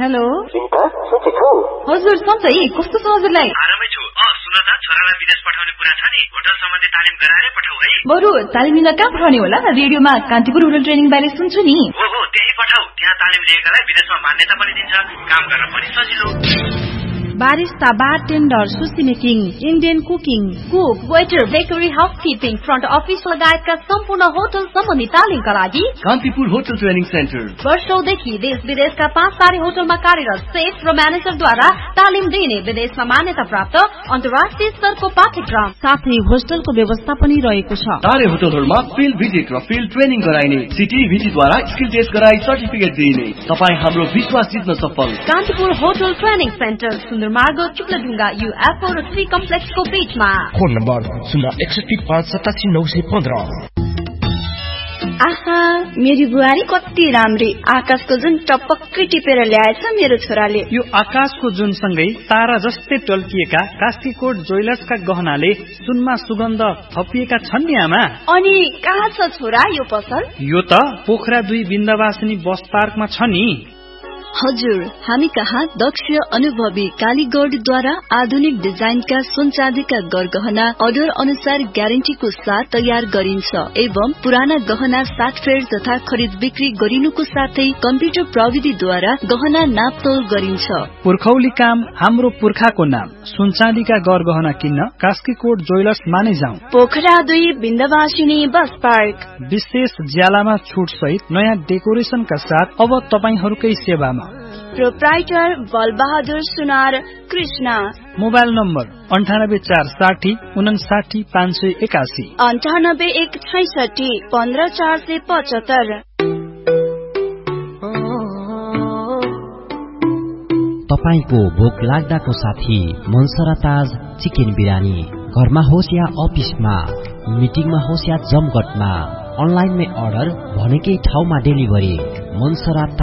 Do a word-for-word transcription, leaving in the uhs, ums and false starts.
Hello Sunita, सन्चै छौ? हजुर सन्चै, कस्तो छ हजुरलाई? आरामै छु। अ सुन त, छोरालाई विदेश पठाउने कुरा छ नि, होटल सम्बन्धी तालिम गराएरै पठाऊ है। बरु तालिम लिन कहाँ पठाउने होला? रेडियोमा कान्तिपुर होटल ट्रेनिङ बारे सुन्छु नि। हो हो, त्यही पठाऊ। त्यहाँ तालिम लिएकालाई विदेशमा मान्यता पनि दिन्छ, काम गर्न पनि सजिलो। बारिस्ता, बारटेन्डर, सुसी making, Indian cooking, cook, waiter, bakery, housekeeping, front office लगायतका सम्पूर्ण होटल सम्बन्धी तालिमका लागि कान्तिपुर होटल ट्रेनिङ सेन्टर वर्षौंदेखि देश विदेशका पाँच तारे होटलमा कार्यरत सेफ र म्यानेजरद्वारा तालिम दिने विदेशमा मान्यता प्राप्त अन्तर्राष्ट्रिय स्तरको पाठ्यक्रम साथै होस्टलको व्यवस्था पनि रहेको छ। तारे होटलहरूमा फिल्ड भिजिट र फिल्ड ट्रेनिङ गराइने, सिटी भिजिटद्वारा स्किल टेस्ट गराई सर्टिफिकेट दिइने। तपाईँ हाम्रो विश्वास जित्न सफल। कान्तिपुर होटल ट्रेनिङ सेन्टर, मार्ग चुक्लाढुङ्गा युएफओ र श्री कम्प्लेक्सको बीचमा। फोन नम्बर शून्य एकसठी पाँच सतासी नौ सय पन्ध्र। आहा, मेरी बुहारी कति राम्री, आकाशको जुन टपक्कै टिपेर ल्याएछ मेरो छोराले। यो आकाशको जुन सँगै तारा जस्तै टल्किएका कास्कीकोट ज्वेलर्सका गहनाले सुनमा सुगन्ध थपिएका छन् नि आमा। अनि कहाँ छ छोरा यो पसल? यो त पोखरा दुई बिन्दवासिनी बस पार्कमा छ नि। हजुर, हामी कहाँ दक्ष अनुभवी कालीगढद्वारा आधुनिक डिजाइनका सुन चाँदीका गरगहना अर्डर अनुसार ग्यारेन्टीको साथ तयार गरिन्छ एवं पुराना गहना साटफेर तथा खरिद बिक्री गरिनुको साथै कम्प्युटर प्रविधिद्वारा गहना नापतोल गरिन्छ। पुर्खौली काम हाम्रो पुर्खाको नाम। सुन चाँदीका गरगहना किन्न कास्कीकोट ज्वेलर्स माने जाउँ। पोखरा दुई बिन्दवासिनी बस पार्क। विशेष ज्यालामा छुट सहित नयाँ डेकोरेसनका साथ अब तपाईहरूकै सेवामा। प्रोप्राइटर बलबहादुर सुनार कृष्ण। मोबाइल नम्बर अन्ठानब्बे चार साठी उनासाठी पाँच सय एकासी अन्ठानब्बे एक छैसठी पन्ध्र चार सय पचहत्तर। तपाईको भोक लाग्दाको साथी मनसरा ताज चिकन बिरानी। घरमा होस् या अफिसमा, मिटिङमा होस् या जमघटमा, अनलाइनमै अर्डर, भनेकै ठाउँमा डेलिभरी। मनसरा